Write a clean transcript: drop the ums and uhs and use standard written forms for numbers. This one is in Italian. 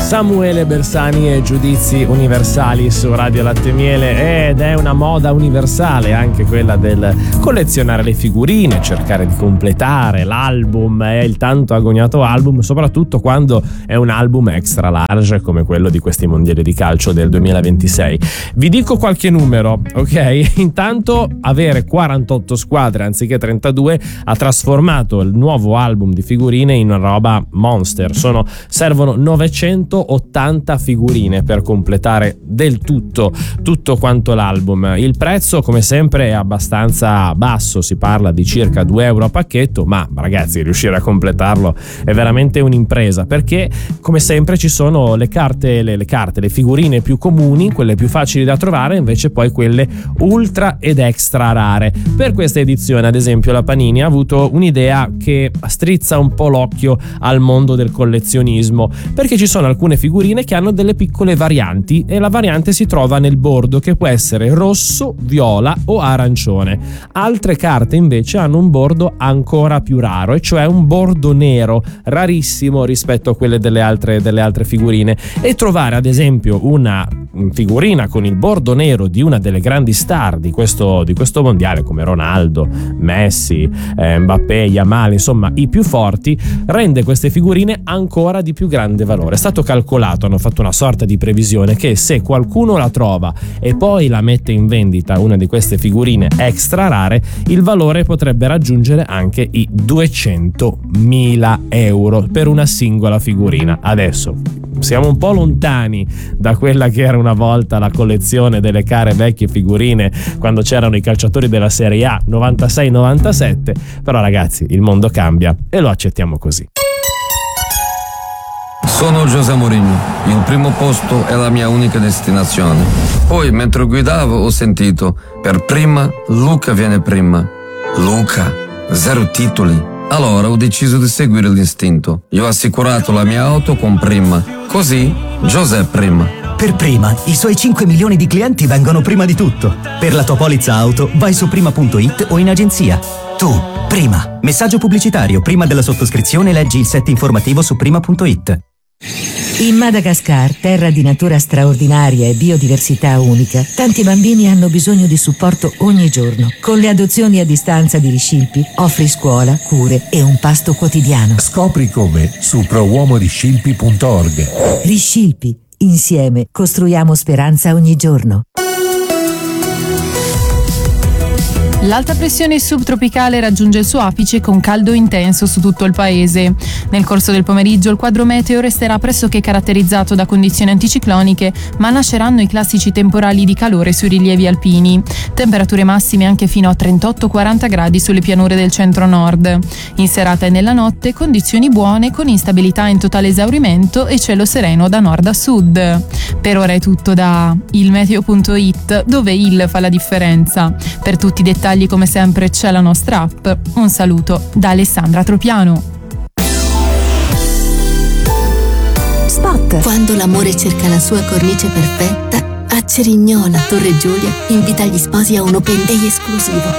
Samuele Bersani e Giudizi Universali su Radio Latte e Miele, ed è una moda universale anche quella del collezionare le figurine, cercare di completare l'album e il tanto agognato album, soprattutto quando è un album extra large come quello di questi mondiali di calcio del 2026. Vi dico qualche numero, ok? Intanto avere 48 squadre anziché 32 ha trasformato il nuovo album di figurine in una roba monster. Servono 980 figurine per completare del tutto quanto l'album. Il prezzo, come sempre, è abbastanza basso, si parla di circa 2 euro a pacchetto, ma ragazzi, riuscire a completarlo è veramente un'impresa, perché come sempre ci sono le figurine più comuni, quelle più facili da trovare, invece poi quelle ultra ed extra rare. Per questa edizione, ad esempio, la Panini ha avuto un'idea che strizza un po' l'occhio al mondo del collezionismo, perché ci sono alcune figurine che hanno delle piccole varianti, e la variante si trova nel bordo, che può essere rosso, viola o arancione. Altre carte invece hanno un bordo ancora più raro, e cioè un bordo nero, rarissimo rispetto a quelle delle altre figurine. E trovare ad esempio una figurina con il bordo nero di una delle grandi star di questo mondiale, come Ronaldo, Messi, Mbappé, Yamal, insomma i più forti, rende queste figurine ancora di più grande valore. È stato calcolato, hanno fatto una sorta di previsione, che se qualcuno la trova e poi la mette in vendita, una di queste figurine extra rare, il valore potrebbe raggiungere anche i 200.000 euro per una singola figurina. Adesso siamo un po' lontani da quella che era una volta la collezione delle care vecchie figurine, quando c'erano i calciatori della Serie A 96-97, però ragazzi, il mondo cambia e lo accettiamo così. Sono José Mourinho, il primo posto è la mia unica destinazione. Poi, mentre guidavo, ho sentito, per prima, Luca viene prima. Luca, 0 titoli. Allora ho deciso di seguire l'istinto. Io ho assicurato la mia auto con Prima. Così, José prima. Per Prima, i suoi 5 milioni di clienti vengono prima di tutto. Per la tua polizza auto, vai su prima.it o in agenzia. Tu, Prima. Messaggio pubblicitario. Prima della sottoscrizione leggi il set informativo su prima.it. In Madagascar, terra di natura straordinaria e biodiversità unica, tanti bambini hanno bisogno di supporto ogni giorno. Con le adozioni a distanza di Riscilpi offri scuola, cure e un pasto quotidiano. Scopri come su prouomoriscilpi.org. Riscilpi, insieme costruiamo speranza ogni giorno. L'alta pressione subtropicale raggiunge il suo apice con caldo intenso su tutto il paese. Nel corso del pomeriggio il quadro meteo resterà pressoché caratterizzato da condizioni anticicloniche, ma nasceranno i classici temporali di calore sui rilievi alpini. Temperature massime anche fino a 38-40 gradi sulle pianure del centro-nord. In serata e nella notte condizioni buone con instabilità in totale esaurimento e cielo sereno da nord a sud. Per ora è tutto da ilmeteo.it, dove il fa la differenza. Per tutti i dettagli, come sempre, c'è la nostra app. Un saluto da Alessandra Tropiano. Spot. Quando l'amore cerca la sua cornice perfetta, a Cerignola, Torre Giulia, invita gli sposi a un open day esclusivo.